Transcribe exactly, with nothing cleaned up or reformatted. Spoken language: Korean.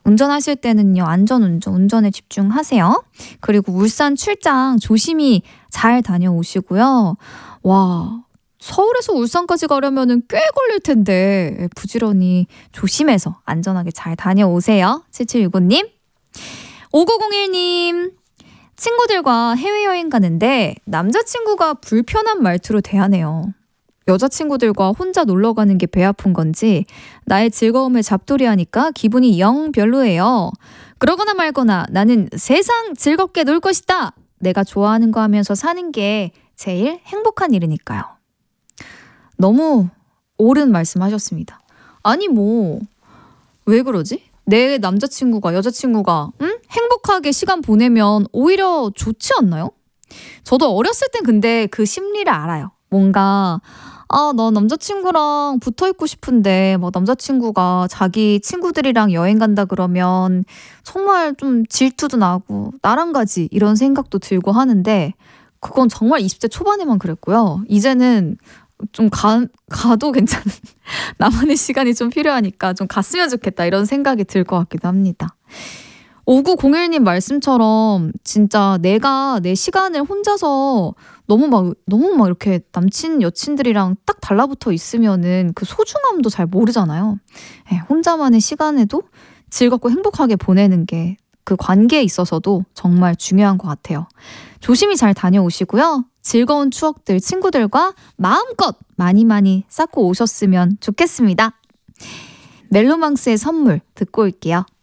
운전하실 때는요, 안전운전, 운전에 집중하세요. 그리고 울산 출장 조심히 잘 다녀오시고요. 와, 서울에서 울산까지 가려면 꽤 걸릴 텐데 부지런히 조심해서 안전하게 잘 다녀오세요. 칠칠육오 님. 오구공일 님. 친구들과 해외여행 가는데 남자친구가 불편한 말투로 대하네요. 여자친구들과 혼자 놀러 가는 게 배 아픈 건지 나의 즐거움을 잡돌이하니까 기분이 영 별로예요. 그러거나 말거나 나는 세상 즐겁게 놀 것이다. 내가 좋아하는 거 하면서 사는 게 제일 행복한 일이니까요. 너무 옳은 말씀하셨습니다. 아니 뭐 왜 그러지? 내 남자친구가 여자친구가 응? 행복하게 시간 보내면 오히려 좋지 않나요? 저도 어렸을 땐 근데 그 심리를 알아요. 뭔가 아, 나 남자친구랑 붙어있고 싶은데 뭐 남자친구가 자기 친구들이랑 여행 간다 그러면 정말 좀 질투도 나고 나랑 가지 이런 생각도 들고 하는데 그건 정말 이십 대 초반에만 그랬고요. 이제는 좀 가, 가도 괜찮은 나만의 시간이 좀 필요하니까 좀 갔으면 좋겠다 이런 생각이 들 것 같기도 합니다. 오구공일 님 말씀처럼 진짜 내가 내 시간을 혼자서 너무 막 너무 막 이렇게 남친 여친들이랑 딱 달라붙어 있으면은 그 소중함도 잘 모르잖아요. 네, 혼자만의 시간에도 즐겁고 행복하게 보내는 게 그 관계에 있어서도 정말 중요한 것 같아요. 조심히 잘 다녀오시고요. 즐거운 추억들 친구들과 마음껏 많이 많이 쌓고 오셨으면 좋겠습니다. 멜로망스의 선물 듣고 올게요.